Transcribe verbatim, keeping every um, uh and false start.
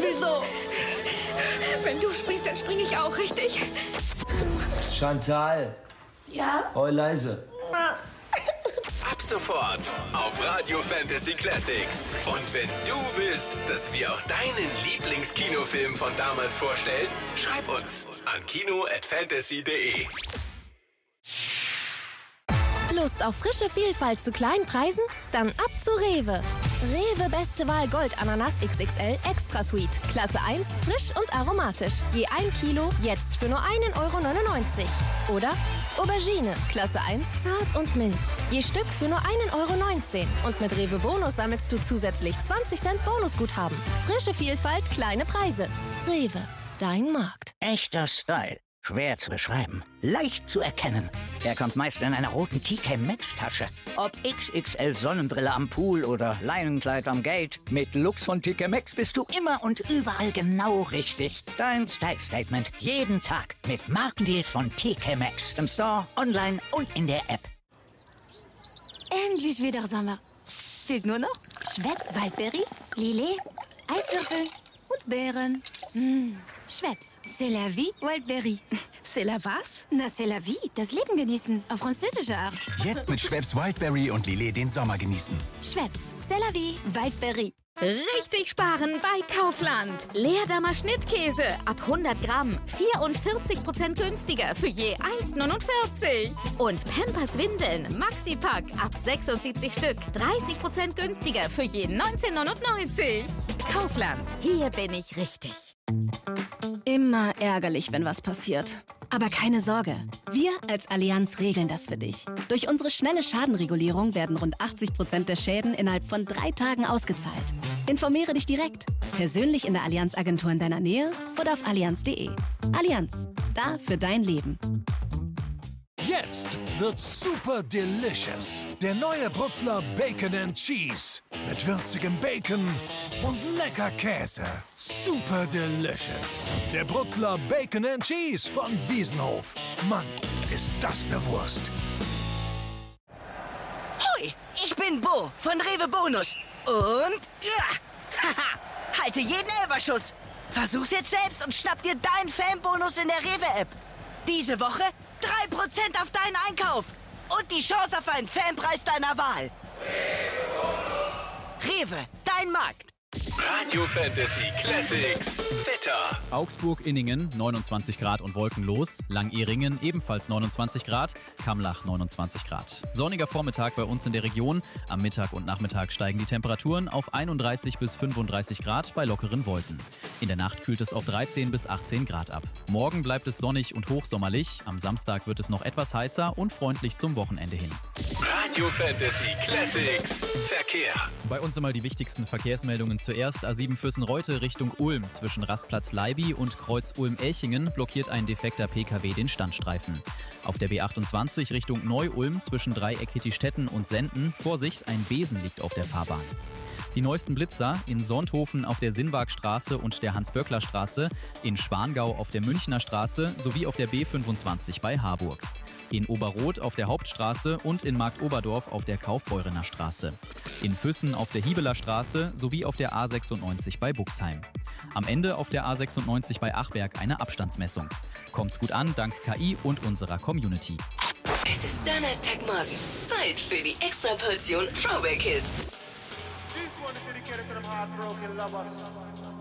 Wieso? Wenn du springst, dann springe ich auch, richtig? Chantal. Ja? Oh, leise. Ab sofort auf Radio Fantasy Classics. Und wenn du willst, dass wir auch deinen Lieblingskinofilm von damals vorstellen, schreib uns an kino at fantasy punkt de. Lust auf frische Vielfalt zu kleinen Preisen? Dann ab zu Rewe. Rewe Beste Wahl Gold Ananas X X L Extra Sweet. Klasse eins, frisch und aromatisch. Je ein Kilo, jetzt für nur einen Euro neunundneunzig. Oder Aubergine, Klasse eins, zart und mild. Je Stück für nur einen Euro neunzehn. Und mit Rewe Bonus sammelst du zusätzlich zwanzig Cent Bonusguthaben. Frische Vielfalt, kleine Preise. Rewe, dein Markt. Echter Style. Schwer zu beschreiben. Leicht zu erkennen. Er kommt meist in einer roten T K Maxx Tasche. Ob X X L Sonnenbrille am Pool oder Leinenkleid am Gate. Mit Lux von T K Maxx bist du immer und überall genau richtig. Dein Style Statement. Jeden Tag. Mit Markendeals von T K Maxx. Im Store, online und in der App. Endlich wieder Sommer. Fehlt nur noch Schweppes Waldberry, Lillet, Eiswürfel und Beeren. Mmh. Schweppes, c'est la vie, Wildberry. C'est la was? Na, c'est la vie, das Leben genießen, auf französische Art. Jetzt mit Schweppes Wildberry und Lillet den Sommer genießen. Schweppes, c'est la vie, Wildberry. Richtig sparen bei Kaufland. Leerdammer Schnittkäse ab hundert Gramm. vierundvierzig Prozent günstiger für je eins neunundvierzig. Und Pampers Windeln Maxi-Pack ab sechsundsiebzig Stück. dreißig Prozent günstiger für je neunzehn neunundneunzig. Kaufland. Hier bin ich richtig. Immer ärgerlich, wenn was passiert. Aber keine Sorge, wir als Allianz regeln das für dich. Durch unsere schnelle Schadenregulierung werden rund achtzig Prozent der Schäden innerhalb von drei Tagen ausgezahlt. Informiere dich direkt, persönlich in der Allianz-Agentur in deiner Nähe oder auf allianz punkt de. Allianz, da für dein Leben. Jetzt wird super delicious. Der neue Brutzler Bacon and Cheese. Mit würzigem Bacon und lecker Käse. Super delicious. Der Brutzler Bacon and Cheese von Wiesenhof. Mann, ist das eine Wurst. Hoi, ich bin Bo von Rewe Bonus. Und, ja, haha, halte jeden Elberschuss. Versuch's jetzt selbst und schnapp dir deinen Fanbonus in der Rewe-App. Diese Woche drei Prozent auf deinen Einkauf. Und die Chance auf einen Fanpreis deiner Wahl. Rewe, dein Markt. Radio Fantasy Classics Wetter. Augsburg-Inningen neunundzwanzig Grad und wolkenlos. Lang-Ehringen ebenfalls neunundzwanzig Grad. Kamlach neunundzwanzig Grad. Sonniger Vormittag bei uns in der Region. Am Mittag und Nachmittag steigen die Temperaturen auf einunddreißig bis fünfunddreißig Grad bei lockeren Wolken. In der Nacht kühlt es auf dreizehn bis achtzehn Grad ab. Morgen bleibt es sonnig und hochsommerlich. Am Samstag wird es noch etwas heißer und freundlich zum Wochenende hin. Radio Fantasy Classics Verkehr. Bei uns einmal die wichtigsten Verkehrsmeldungen zuerst. A sieben Fürstenreute Richtung Ulm. Zwischen Rastplatz Leiby und Kreuz Ulm-Elchingen blockiert ein defekter P K W den Standstreifen. Auf der B achtundzwanzig Richtung Neu-Ulm zwischen Dreieck Hittistetten und Senden. Vorsicht, ein Besen liegt auf der Fahrbahn. Die neuesten Blitzer in Sonthofen auf der Sinnwagstraße und der Hans-Böckler-Straße, in Schwangau auf der Münchner Straße sowie auf der B fünfundzwanzig bei Harburg. In Oberroth auf der Hauptstraße und in Marktoberdorf auf der Kaufbeurener Straße. In Füssen auf der Hiebeler Straße sowie auf der A sechsundneunzig bei Buxheim. Am Ende auf der A sechsundneunzig bei Achberg eine Abstandsmessung. Kommt's gut an, dank K I und unserer Community. Es ist Donnerstagmorgen. Zeit für die Extraportion Throwback Hits. This one is dedicated to them heartbroken lovers.